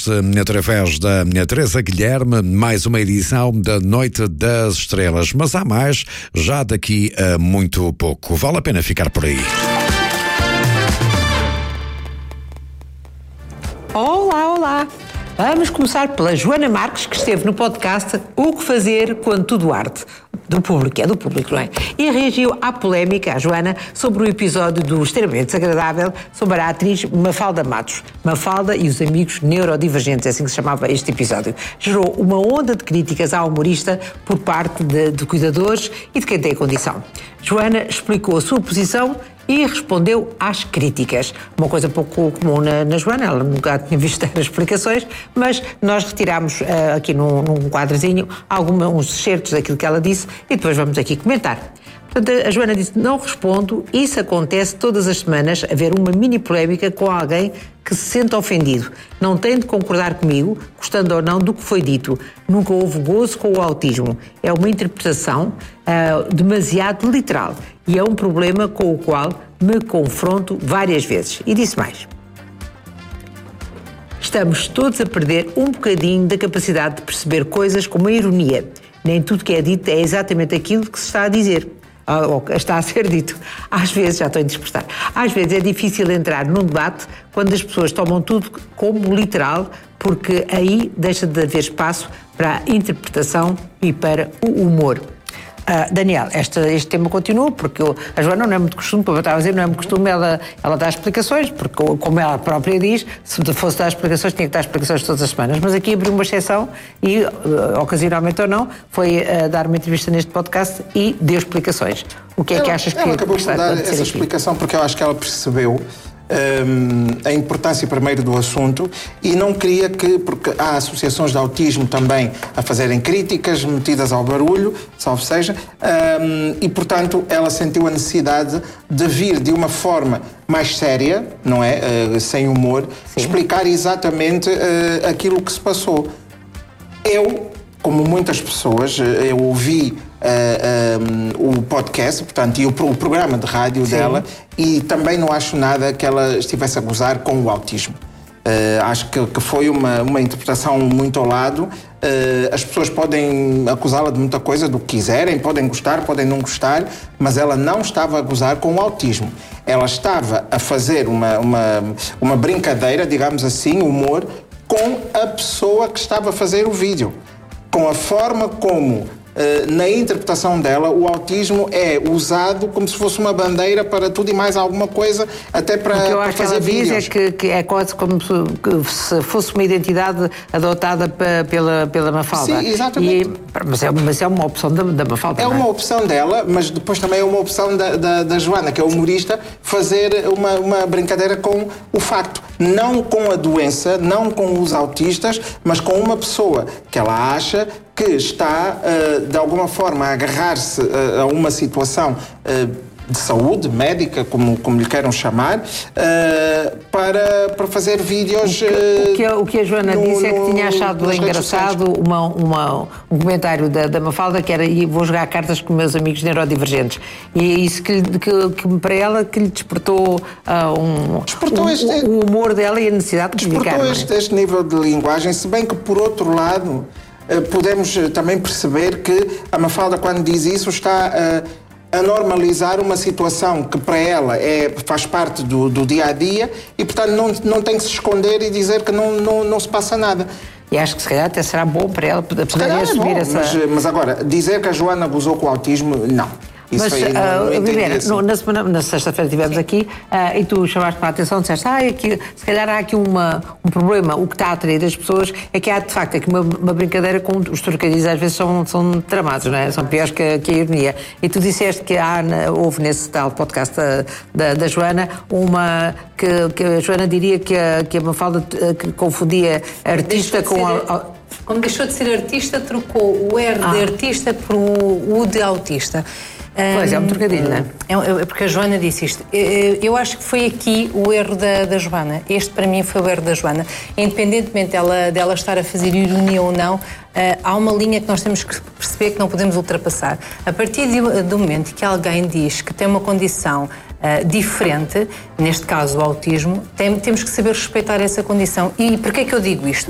hoje através da Teresa Guilherme, mais uma edição da Noite das Estrelas. Mas há mais, já daqui a muito pouco. Vale a pena ficar por aí. Olá! Vamos começar pela Joana Marques, que esteve no podcast O que Fazer Quando Tudo Arde. Do público, não é? E reagiu à polémica, a Joana, sobre o episódio do Extremamente Desagradável sobre a atriz Mafalda Matos. Mafalda e os amigos neurodivergentes, é assim que se chamava este episódio. Gerou uma onda de críticas à humorista por parte de cuidadores e de quem tem a condição. Joana explicou a sua posição e respondeu às críticas. Uma coisa pouco comum na Joana, ela nunca tinha visto as explicações, mas nós retiramos aqui num quadrozinho uns excertos daquilo que ela disse e depois vamos aqui comentar. Portanto, a Joana disse: não respondo, isso acontece todas as semanas, haver uma mini polémica com alguém que se sente ofendido. Não tem de concordar comigo, gostando ou não do que foi dito. Nunca houve gozo com o autismo. É uma interpretação demasiado literal e é um problema com o qual me confronto várias vezes. E disse mais: estamos todos a perder um bocadinho da capacidade de perceber coisas com uma ironia. Nem tudo que é dito é exatamente aquilo que se está a dizer. Ou está a ser dito. Às vezes, já estou a dispersar, às vezes é difícil entrar num debate quando as pessoas tomam tudo como literal, porque aí deixa de haver espaço para a interpretação e para o humor. Daniel, este tema continua, porque a Joana não é muito costume, como eu estava a dizer, não é muito costume ela dar explicações, porque como ela própria diz, se fosse dar explicações, tinha que dar explicações todas as semanas, mas aqui abriu uma exceção e, ocasionalmente ou não, foi dar uma entrevista neste podcast e deu explicações. O que é que achas que ela acabou de dar essa explicação porque eu acho que ela percebeu a importância primeiro do assunto e não queria porque há associações de autismo também a fazerem críticas metidas ao barulho, salvo seja, e portanto ela sentiu a necessidade de vir de uma forma mais séria, não é? Sem humor, sim, explicar exatamente aquilo que se passou. Eu, como muitas pessoas, eu ouvi o podcast, portanto, e o programa de rádio, sim, dela, e também não acho nada que ela estivesse a gozar com o autismo. Acho que foi uma interpretação muito ao lado. As pessoas podem acusá-la de muita coisa, do que quiserem, podem gostar, podem não gostar, mas ela não estava a gozar com o autismo. Ela estava a fazer uma brincadeira, digamos assim, humor, com a pessoa que estava a fazer o vídeo. Com a forma como, na interpretação dela, o autismo é usado como se fosse uma bandeira para tudo e mais alguma coisa, até para fazer vídeos. O que eu acho que ela diz é que é quase como se fosse uma identidade adotada pela Mafalda. Sim, exatamente. Mas é uma opção da Mafalda. É uma opção dela, mas depois também é uma opção da Joana, que é humorista, fazer uma brincadeira com o facto. Não com a doença, não com os autistas, mas com uma pessoa que ela acha que está, de alguma forma, a agarrar-se a uma situação de saúde médica, como lhe queiram chamar, para fazer vídeos. O que a Joana disse é que tinha achado engraçado um comentário da Mafalda, que era: e vou jogar cartas com meus amigos neurodivergentes. E é isso que para ela que lhe despertou o humor dela e a necessidade de comunicar. Despertou este nível de linguagem, se bem que, por outro lado, podemos também perceber que a Mafalda, quando diz isso, está a normalizar uma situação que para ela faz parte do dia-a-dia e, portanto, não tem que se esconder e dizer que não se passa nada. E acho que se calhar até será bom para ela poder assumir essa... Mas agora, dizer que a Joana abusou com o autismo, não. Mas, na sexta-feira estivemos aqui e tu chamaste-me a atenção, disseste: aqui, se calhar há aqui um problema. O que está a atrair as pessoas é que há, de facto, aqui uma brincadeira com os trocadilhos, às vezes são tramados, não é? São piores que a ironia. E tu disseste que houve nesse tal podcast da Joana que a Joana diria que a Mafalda que confundia artista com... Como deixou de ser artista, trocou o R de artista por o de autista. Pois é, um trocadilho, não é? É porque a Joana disse isto. Eu acho que foi aqui o erro da Joana. Este, para mim, foi o erro da Joana. Independentemente dela estar a fazer ironia ou não, há uma linha que nós temos que perceber que não podemos ultrapassar. A partir do momento que alguém diz que tem uma condição diferente, neste caso o autismo, temos que saber respeitar essa condição. E porquê é que eu digo isto?